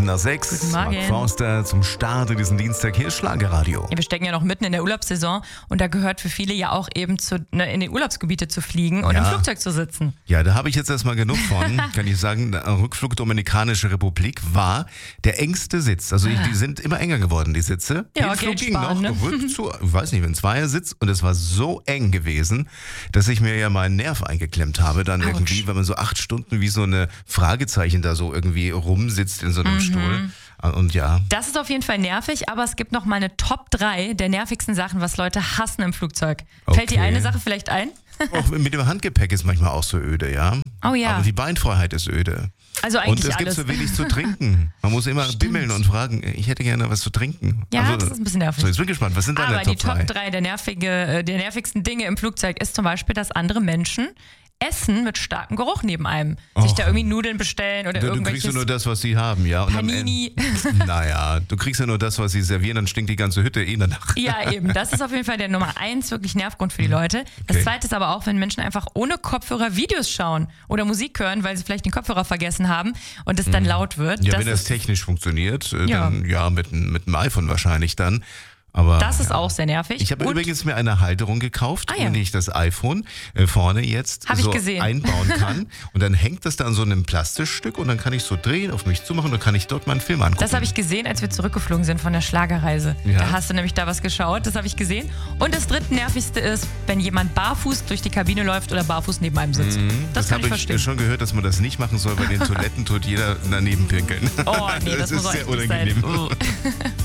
7:07. Guten Morgen. Mark Forster zum Start in diesen Dienstag. Hier ist Schlagerradio. Ja, wir stecken ja noch mitten in der Urlaubssaison und da gehört für viele ja auch eben in die Urlaubsgebiete zu fliegen und im Flugzeug zu sitzen. Ja, da habe ich jetzt erstmal genug von. Kann ich sagen, der Rückflug Dominikanische Republik war der engste Sitz. Also die sind immer enger geworden, die Sitze. Ja, Hinflug Geld ging sparen, noch ne? rück zu, ich weiß nicht, ein Zweiersitz und es war so eng gewesen, dass ich mir ja meinen Nerv eingeklemmt habe. Dann irgendwie, wenn man so 8 Stunden wie so eine Fragezeichen da so irgendwie rumsitzt in so einem Stuhl. Und ja. Das ist auf jeden Fall nervig, aber es gibt noch mal eine Top 3 der nervigsten Sachen, was Leute hassen im Flugzeug. Fällt dir eine Sache vielleicht ein? Auch mit dem Handgepäck ist manchmal auch so öde, ja. Oh ja. Aber die Beinfreiheit ist öde. Also Und eigentlich es gibt alles. so wenig zu trinken. Man muss immer bimmeln und fragen, ich hätte gerne was zu trinken. Ja, das ist ein bisschen nervig. So, jetzt bin ich gespannt, was sind deine Aber die Top 3? Top 3 der nervigsten Dinge im Flugzeug ist zum Beispiel, dass andere Menschen essen mit starkem Geruch neben einem. Sich da irgendwie Nudeln bestellen oder Du irgendwelches kriegst ja nur das, was sie haben, ja. Und Panini. Naja, du kriegst ja nur das, was sie servieren, dann stinkt die ganze Hütte danach. Ja, eben. Das ist auf jeden Fall der Nummer 1 wirklich Nervgrund für die Leute. Das zweite ist aber auch, wenn Menschen einfach ohne Kopfhörer Videos schauen oder Musik hören, weil sie vielleicht den Kopfhörer vergessen haben und es dann laut wird. Ja, wenn das technisch funktioniert, dann ja, mit dem iPhone wahrscheinlich dann. Aber, das ist auch sehr nervig. Ich habe übrigens mir eine Halterung gekauft, wo ich das iPhone vorne jetzt so einbauen kann. Und dann hängt das da an so einem Plastikstück und dann kann ich so drehen, auf mich zumachen und dann kann ich dort meinen Film angucken. Das habe ich gesehen, als wir zurückgeflogen sind von der Schlagerreise. Ja. Da hast du nämlich da was geschaut, das habe ich gesehen. Und das dritte nervigste ist, wenn jemand barfuß durch die Kabine läuft oder barfuß neben einem sitzt. Das kann ich verstehen. Ich habe schon gehört, dass man das nicht machen soll. Bei den Toiletten tut jeder daneben pinkeln. Oh nee, das muss ist auch sehr echt nicht unangenehm. sein.